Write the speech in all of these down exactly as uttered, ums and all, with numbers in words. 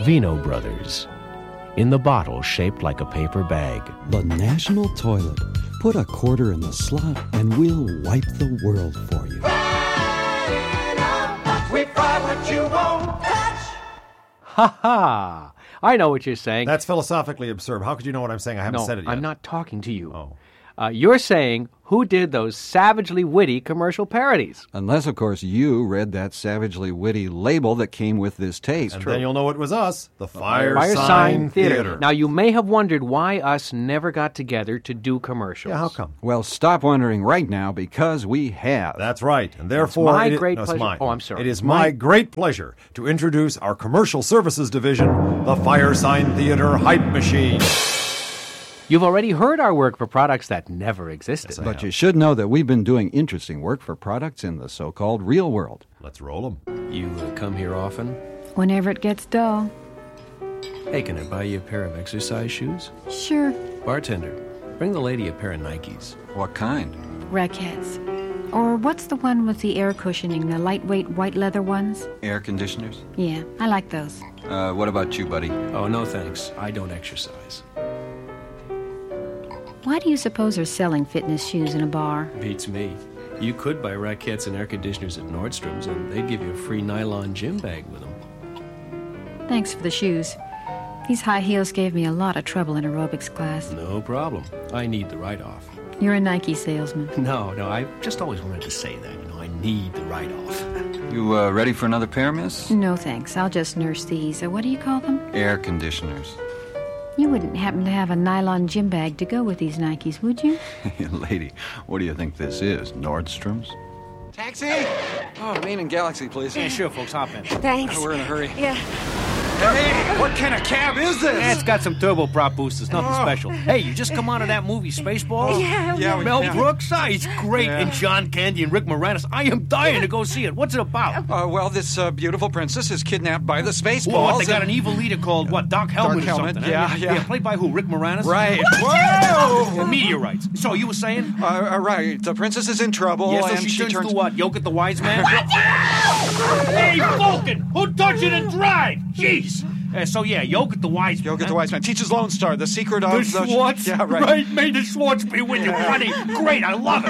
Vino Brothers. In the bottle shaped like a paper bag. The National Toilet. Put a quarter in the slot and we'll wipe the world for you. We fry what you won't touch. Ha ha! I know what you're saying. That's philosophically absurd. How could you know what I'm saying? I haven't no, said it yet. I'm not talking to you. Oh. Uh, you're saying, who did those savagely witty commercial parodies? Unless, of course, you read that savagely witty label that came with this taste. And True. then you'll know it was us, the Fire, Fire Sign, Sign Theater. Theater. Now, you may have wondered why us never got together to do commercials. Yeah, how come? Well, stop wondering right now, because we have. That's right. And therefore, my it is, great no, it's pleasure- mine. oh, I'm sorry. It is My- my great pleasure to introduce our commercial services division, the Fire Sign Theater Hype Machine. You've already heard our work for products that never existed. Yes, I But have. you should know that we've been doing interesting work for products in the so-called real world. Let's roll them. You uh, come here often? Whenever it gets dull. Hey, can I buy you a pair of exercise shoes? Sure. Bartender, bring the lady a pair of Nikes. What kind? Rackets. Or what's the one with the air cushioning, the lightweight white leather ones? Air conditioners? Yeah, I like those. Uh, what about you, buddy? Oh, no thanks. I don't exercise. Why do you suppose they're selling fitness shoes in a bar? Beats me. You could buy rackets and air conditioners at Nordstrom's, and they'd give you a free nylon gym bag with them. Thanks for the shoes. These high heels gave me a lot of trouble in aerobics class. No problem. I need the write-off. You're a Nike salesman. No, no, I just always wanted to say that. You know, I need the write-off. You uh, ready for another pair, miss? No thanks, I'll just nurse these. Uh, what do you call them? Air conditioners. You wouldn't happen to have a nylon gym bag to go with these Nikes, would you? Lady, what do you think this is, Nordstrom's? Taxi! Oh, Main and Galaxy, please. Yeah, sure, folks, hop in. Thanks. We're in a hurry. Yeah. Hey, what kind of cab is this? Eh, it's got some turboprop boosters, nothing special. Hey, you just come out of that movie, Spaceballs? Yeah, Yeah, we- Mel yeah. Brooks? Ah, he's great. Yeah. And John Candy and Rick Moranis. I am dying to go see it. What's it about? Uh, well, this uh, beautiful princess is kidnapped by the Spaceballs. Well, what, they got and- an evil leader called, what, Doc Helmet or Helmet, something? yeah, eh? yeah. Yeah, played by who, Rick Moranis? Right. Yeah, Whoa! meteorites. So you were saying? Uh, uh, right. The princess is in trouble, Yeah, so and she, turns, turns to what? Yoke the Wise Man? Hey, Vulcan! Who touched it and drive? Jeez! Uh, so yeah, Yoke the Wise Man. Yoga the Wise Man teaches Lone Star the secret of The Schwartz? Yeah, right. May the Schwartz be with you, buddy. Great, I love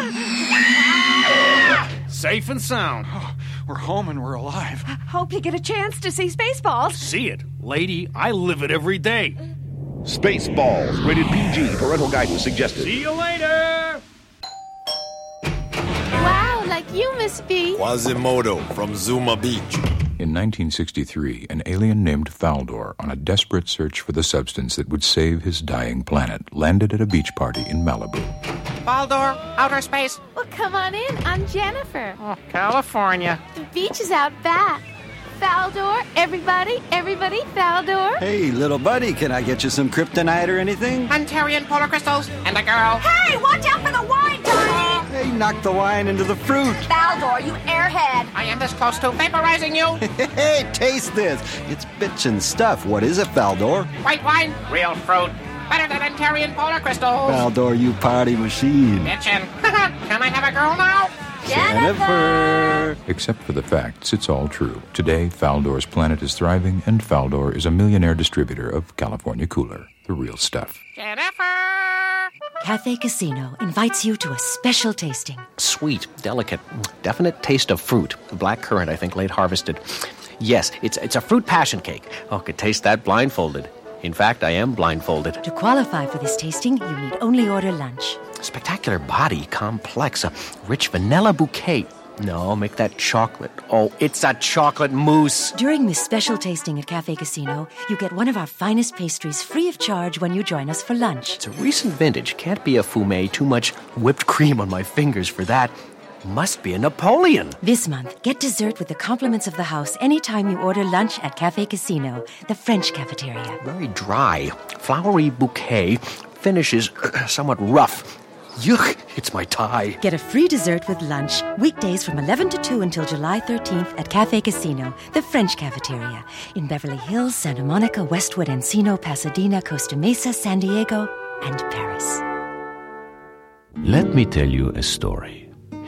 it. Safe and sound. We're home and we're alive. Hope you get a chance to see Spaceballs. See it. Lady, I live it every day. Spaceballs, rated P G, parental guidance suggested. See you later. Wow, like you, Miss B. Quasimodo from Zuma Beach. In nineteen sixty-three, an alien named Faldor, on a desperate search for the substance that would save his dying planet, landed at a beach party in Malibu. Baldor, outer space. Well, come on in. I'm Jennifer. Oh, California. The beach is out back. Faldor, everybody, everybody, Faldor. Hey, little buddy, can I get you some kryptonite or anything? Huntarian polar crystals and a girl. Hey, watch out for the wine, Tony! Hey, knock the wine into the fruit. Faldor, you airhead. I am this close to vaporizing you. Hey, taste this. It's bitchin' stuff. What is it, Faldor? White wine, real fruit. Better than Huntarian polar crystals. Faldor, you party machine. Bitchin'. Can I have a girl now? Jennifer! Except for the facts, it's all true. Today, Faldor's planet is thriving, and Faldor is a millionaire distributor of California Cooler, the real stuff. Jennifer! Cafe Casino invites you to a special tasting. Sweet, delicate, definite taste of fruit. Black currant, I think, late harvested. Yes, it's it's a fruit passion cake. Oh, could taste that blindfolded. In fact, I am blindfolded. To qualify for this tasting, you need only order lunch. Spectacular body, complex, a rich vanilla bouquet. No, make that chocolate. Oh, it's a chocolate mousse. During this special tasting at Cafe Casino, you get one of our finest pastries free of charge when you join us for lunch. It's a recent vintage. Can't be a Fumé. Too much whipped cream on my fingers for that. Must be a Napoleon. This month, get dessert with the compliments of the house anytime you order lunch at Cafe Casino, the French cafeteria. Very dry, flowery bouquet. Finish is somewhat rough. Yuck, it's my tie. Get a free dessert with lunch, weekdays from eleven to two until July thirteenth at Cafe Casino, the French cafeteria, in Beverly Hills, Santa Monica, Westwood, Encino, Pasadena, Costa Mesa, San Diego, and Paris. Let me tell you a story.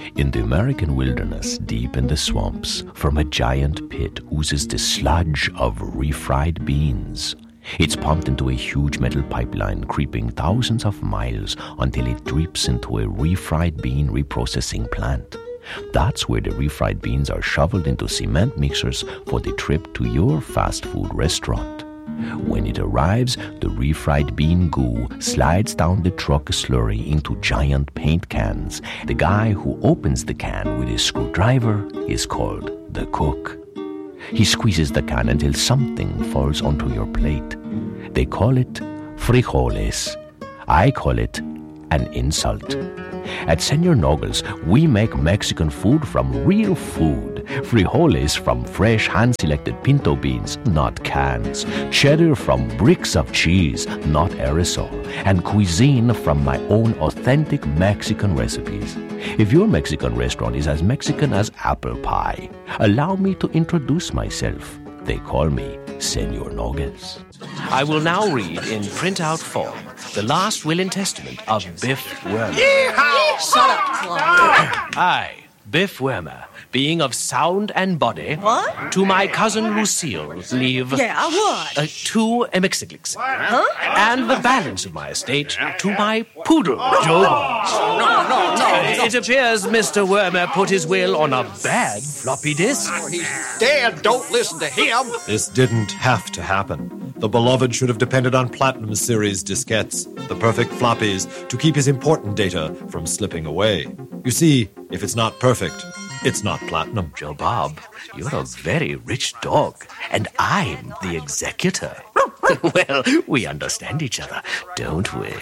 In the American wilderness, deep in the swamps, from a giant pit oozes the sludge of refried beans. It's pumped into a huge metal pipeline, creeping thousands of miles until it drips into a refried bean reprocessing plant. That's where the refried beans are shoveled into cement mixers for the trip to your fast food restaurant. When it arrives, the refried bean goo slides down the truck slurry into giant paint cans. The guy who opens the can with a screwdriver is called the cook. He squeezes the can until something falls onto your plate. They call it frijoles. I call it an insult. At Senor Noggles, we make Mexican food from real food. Frijoles from fresh hand-selected pinto beans, not cans. Cheddar from bricks of cheese, not aerosol. And cuisine from my own authentic Mexican recipes. If your Mexican restaurant is as Mexican as apple pie, allow me to introduce myself. They call me Senor Noggles. I will now read in printout form the last will and testament of Biff Wormer. Yeehaw! Shut up, Clark. I, Biff Wormer, being of sound and body, What? to my cousin Lucille leave Yeah, what? uh, two emixiclics, Huh? and the balance of my estate to my poodle, Joe Bones. No, no, no, no. It appears Mister Wormer put his will on a bad floppy disk. He's dead. Don't listen to him. This didn't have to happen. The beloved should have depended on Platinum Series diskettes, the perfect floppies, to keep his important data from slipping away. You see, if it's not perfect, it's not platinum. Joe Bob, you're a very rich dog, and I'm the executor. Well, we understand each other, don't we?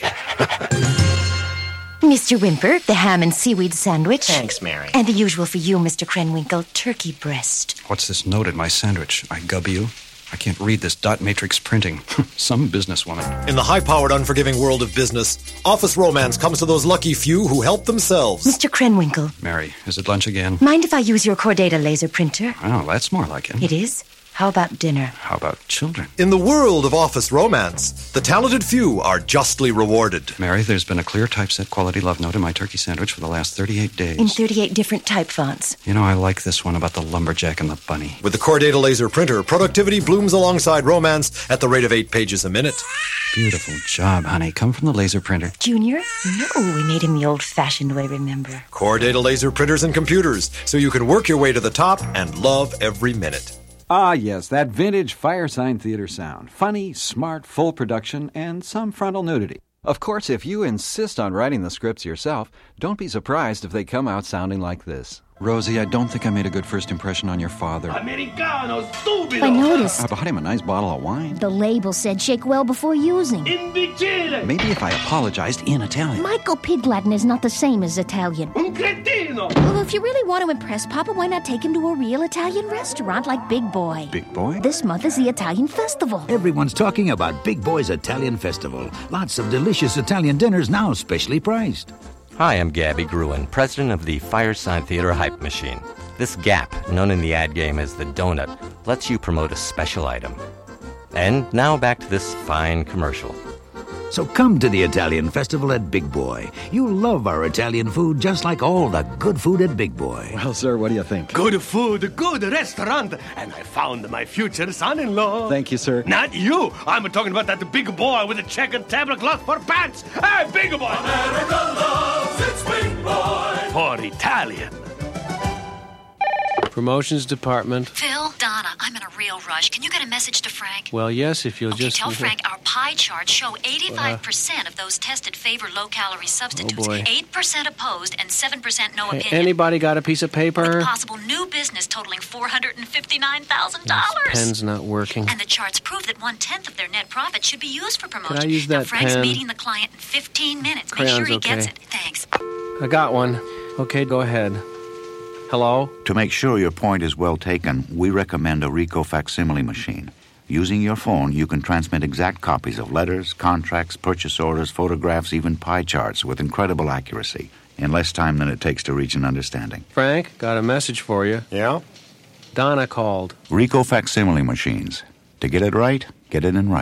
Mister Whymper, the ham and seaweed sandwich. Thanks, Mary. And the usual for you, Mister Krenwinkel, turkey breast. What's this note in my sandwich? I gub you? I can't read this dot matrix printing. Some businesswoman. In the high-powered, unforgiving world of business, office romance comes to those lucky few who help themselves. Mister Krenwinkel, Mary, is it lunch again? mind if I use your Chordata laser printer? Oh, that's more like it. It is? How about dinner? How about children? In the world of office romance, the talented few are justly rewarded. Mary, there's been a clear typeset quality love note in my turkey sandwich for the last thirty-eight days. In thirty-eight different type fonts. You know, I like this one about the lumberjack and the bunny. With the Chordata laser printer, productivity blooms alongside romance at the rate of eight pages a minute. Beautiful job, honey. Come from the laser printer. Junior? No, we made him the old-fashioned way, remember. Chordata laser printers and computers, so you can work your way to the top and love every minute. Ah, yes, that vintage Firesign Theater sound. Funny, smart, full production, and some frontal nudity. Of course, if you insist on writing the scripts yourself, don't be surprised if they come out sounding like this. Rosie, I don't think I made a good first impression on your father. Americano, stupido! I noticed. I bought him a nice bottle of wine. The label said shake well before using. Imbecile! Maybe if I apologized in Italian. Michael Piglatin is not the same as Italian. Un cretino! Well, if you really want to impress Papa, why not take him to a real Italian restaurant like Big Boy? Big Boy? This month is the Italian Festival. Everyone's talking about Big Boy's Italian Festival. Lots of delicious Italian dinners now specially priced. Hi, I'm Gabby Gruen, president of the Firesign Theater Hype Machine. This gap, known in the ad game as the donut, lets you promote a special item. And now back to this fine commercial. So come to the Italian Festival at Big Boy. You'll love our Italian food just like all the good food at Big Boy. Well, sir, what do you think? Good food, good restaurant, and I found my future son-in-law. Thank you, sir. Not you. I'm talking about that big boy with a checkered tablecloth for pants. Hey, big boy. America loves its big boy. For Italian. Promotions department. Phil, Donna, I'm in a real rush. Can you get a message to Frank? Well, yes, if you'll okay, just... tell Frank our pie charts show eighty-five percent of those tested favor low-calorie substitutes. Oh, boy. eight percent opposed and seven percent no Hey, opinion. anybody got a piece of paper? With possible new business totaling four hundred fifty-nine thousand dollars. This pen's not working. And the charts prove that one-tenth of their net profit should be used for promotion. Could I use now, that Frank's pen? meeting the client in fifteen minutes. Crayon's Make sure he okay. gets it. Thanks. I got one. Okay, go ahead. Hello? To make sure your point is well taken, we recommend a Rico facsimile machine. Using your phone, you can transmit exact copies of letters, contracts, purchase orders, photographs, even pie charts with incredible accuracy, in less time than it takes to reach an understanding. Frank, got a message for you. Yeah? Donna called. Rico facsimile machines. To get it right, get it in writing.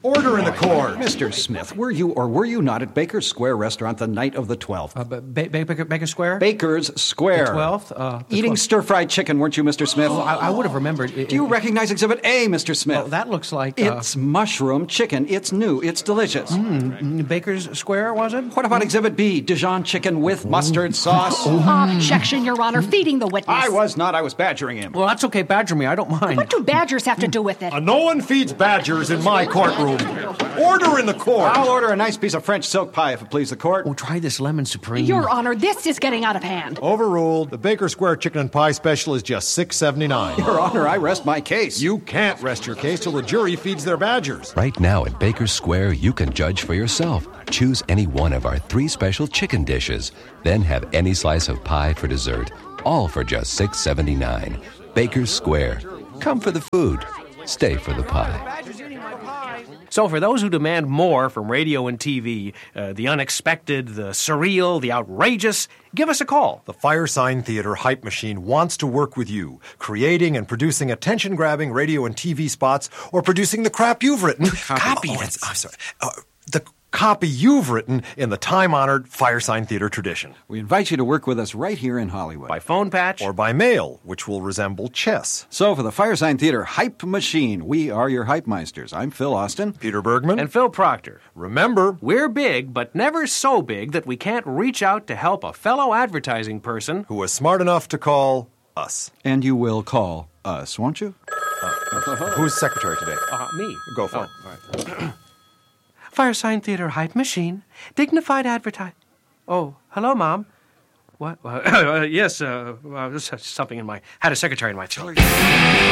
Order in the court. Mister Smith, were you or were you not at Baker's Square restaurant the night of the twelfth? Uh, ba- ba- Baker, Baker Square? Baker's Square. The twelfth? Uh, the Eating twelfth. stir-fried chicken, weren't you, Mister Smith? Oh, I, I would have remembered. It, Do you it, recognize Exhibit A, Mister Smith? Oh, that looks like... Uh, It's mushroom chicken. It's new. It's delicious. Mm, Baker's Square, was it? What about Exhibit B, Dijon chicken with mustard sauce? Objection, Your Honor. Feeding the witness. I was not. I was badgering him. Well, that's okay. Badger me. I don't mind. What do badgers have to do with it? Uh, no one feeds badgers in my courtroom. Order in the court. I'll order a nice piece of French silk pie if it please the court. Oh, try this lemon supreme. Your Honor, this is getting out of hand. Overruled. The Baker Square chicken and pie special is just six seventy-nine. Your Honor, I rest my case. You can't rest your case till the jury feeds their badgers. Right now at Baker Square, you can judge for yourself. Choose any one of our three special chicken dishes. Then have any slice of pie for dessert. All for just six seventy-nine. Baker Square. Come for the food. Stay for the pie. So for those who demand more from radio and T V, uh, the unexpected, the surreal, the outrageous, give us a call. The Firesign Theater Hype Machine wants to work with you, creating and producing attention-grabbing radio and T V spots, or producing the crap you've written. Copy. Oh, that's, I'm sorry. Uh, the copy you've written in the time-honored Firesign Theater tradition. We invite you to work with us right here in Hollywood. By phone patch. Or by mail, which will resemble chess. So for the Firesign Theater Hype Machine, we are your Hype Meisters. I'm Phil Austin. Peter Bergman. And Phil Proctor. Remember, we're big, but never so big that we can't reach out to help a fellow advertising person who is smart enough to call us. And you will call us, won't you? Uh, who's secretary today? Uh, me. Go for oh, it. All right. Firesign Theater Hype Machine. Dignified advertise. Oh, hello, Mom. What? Uh, yes, uh, uh, there's something in my... Had a secretary in my throat.